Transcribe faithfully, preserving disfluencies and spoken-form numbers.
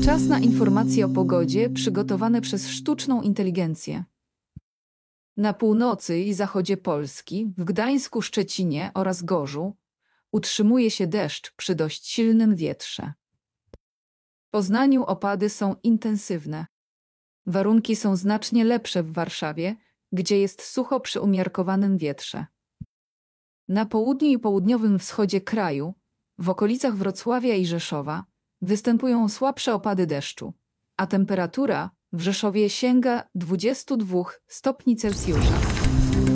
Czas na informacje o pogodzie przygotowane przez sztuczną inteligencję. Na północy i zachodzie Polski, w Gdańsku, Szczecinie oraz Gorzu utrzymuje się deszcz przy dość silnym wietrze. W Poznaniu opady są intensywne. Warunki są znacznie lepsze w Warszawie, gdzie jest sucho przy umiarkowanym wietrze. Na południu i południowym wschodzie kraju, w okolicach Wrocławia i Rzeszowa, występują słabsze opady deszczu, a temperatura w Rzeszowie sięga dwudziestu dwóch stopni Celsjusza.